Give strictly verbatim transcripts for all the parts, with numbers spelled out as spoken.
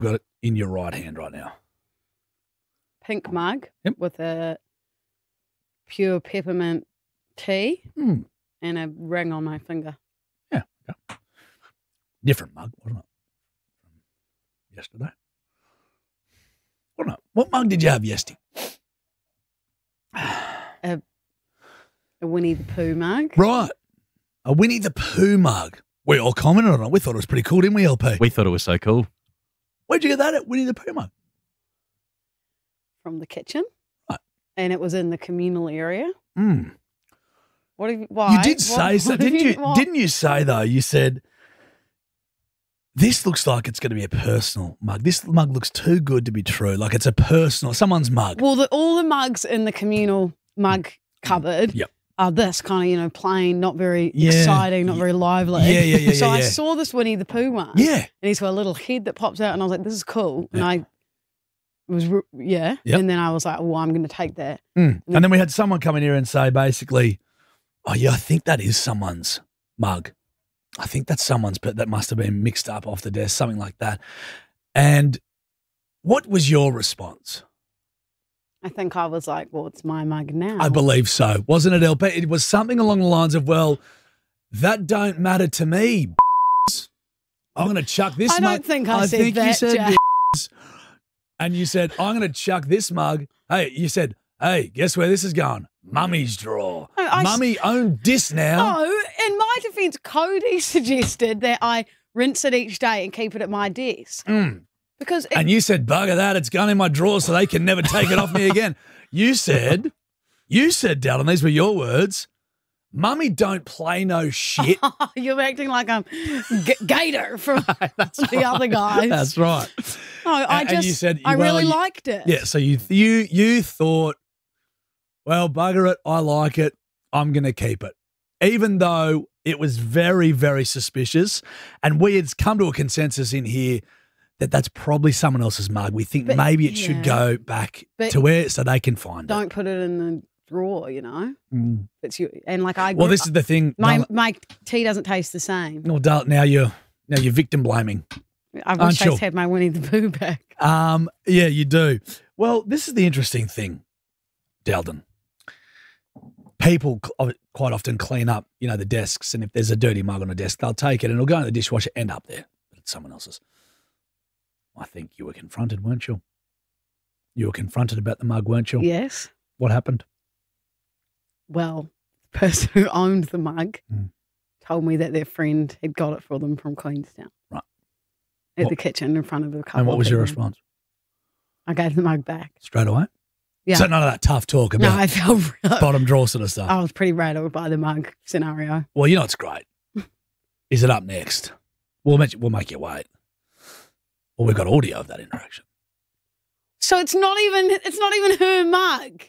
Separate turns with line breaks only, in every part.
Got it in your right hand right now.
Pink mug
Yep.
with a pure peppermint tea
Mm.
and a ring on my finger.
Yeah. Okay. Different mug, wasn't it? From yesterday. Wasn't it? What mug did you have yesterday?
A, a Winnie the Pooh mug.
Right. A Winnie the Pooh mug. We all commented on it. We thought it was pretty cool, didn't we, L P?
We thought it was so cool.
Where'd you get that at, Winnie the Pooh mug?
From the kitchen.
Right.
And it was in the communal area.
Mm.
What have you, why?
You did
What-
say so,
what have
didn't you?
what?
Didn't you say though? You said this looks like it's going to be a personal mug. This mug looks too good to be true. Like it's a personal someone's mug.
Well, the, all the mugs in the communal mug cupboard
Yep.
are this kind of, you know, plain, not very
Yeah.
exciting, not very lively.
Yeah, yeah, yeah,
So
yeah,
I
yeah.
saw this Winnie the Pooh one.
Yeah.
And he's got a little head that pops out, and I was like, this is cool. And
Yeah.
I was, re- yeah.
Yep.
And then I was like, well, I'm going to take that.
Mm. And then we had someone come in here and say basically, oh yeah, I think that is someone's mug. I think that's someone's, but that must have been mixed up off the desk, something like that. And what was your response?
I think I was like, well, it's my mug now.
I believe so. Wasn't it, L P? It was something along the lines of, well, that don't matter to me. I'm going to chuck this
I
mug.
don't think I
I
said
think you
that,
said
Jack.
And you said, I'm going to chuck this mug. Hey, you said, hey, guess where this is going? Mummy's drawer.
No, I s-
Mummy owned this now.
Oh, in my defense, Cody suggested that I rinse it each day and keep it at my desk.
Mm.
Because it,
And you said, bugger that, it's gone in my drawer so they can never take it off me again. You said, you said, Dallin, these were your words, Mummy don't play no shit.
you're acting like I'm G- Gator from the other guys.
That's right.
No, I
And-
just,
and you said,
I
well,
really
you-
liked it.
Yeah, so you you you thought, well, bugger it, I like it, I'm going to keep it. Even though it was very, very suspicious, and we had come to a consensus in here that that's probably someone else's mug. We think
But,
maybe it
yeah.
should go back
But
to where so they can find
Don't put it in the drawer, you know.
it. Mm.
It's you, and like I.
Well,
grew-
this is the thing.
my
Darla-
my tea doesn't taste the same.
well, Darla, now you're now you're victim blaming.
I
Aren't
wish I
you?
had my Winnie the Pooh back.
Um, yeah, you do. Well, this is the interesting thing, Dalton. People cl- quite often clean up, you know, the desks, and if there's a dirty mug on a desk, they'll take it and it'll go in the dishwasher, end up there, but it's someone else's. I think you were confronted, weren't you? You were confronted about the mug, weren't you?
Yes.
What happened?
Well, the person who owned the mug
Mm.
told me that their friend had got it for them from Queenstown.
Right.
At
What-
the kitchen in front of a couple.
And what
of
was your
people.
response?
I gave the mug back.
Straight away?
Yeah.
So none of that tough talk
No,
about
I felt real.
bottom drawer sort of stuff.
I was pretty rattled by the mug scenario.
Well, you know it's great. Is it up next? We'll make, we'll make you wait. Well, we've got audio of that interaction.
So it's not even it's not even her mug.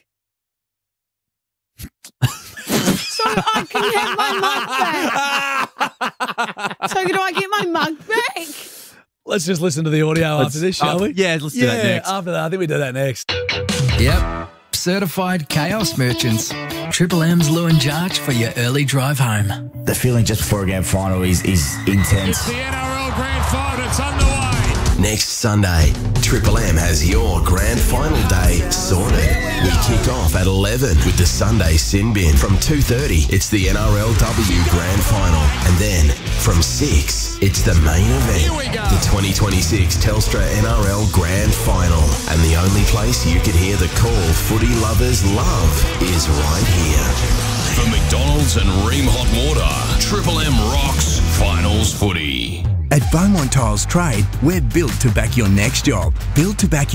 So I can have my mug back. So do I get my mug back?
Let's just listen to the audio
Let's-
after this, shall
uh,
we?
yeah, let's do that
Yeah,
next.
after that. I think we do that next.
Yep. Certified chaos merchants. Triple M's Lou and Jarch for your early drive home.
The feeling just before a grand final is, is intense.
The N R L Grand Final, it's underway.
Next Sunday, Triple M has your grand final day sorted. We kick off at eleven with the Sunday Sin Bin. From two thirty, it's the N R L W Grand Final. And then from six, it's the main event.
Here we go.
The twenty twenty-six Telstra N R L Grand Final. And the only place you can hear the call footy lovers love is right here.
For McDonald's and Ream Hot Water, Triple M rocks finals footy.
At Beaumont Tiles Trade, we're built to back your next job. Built to back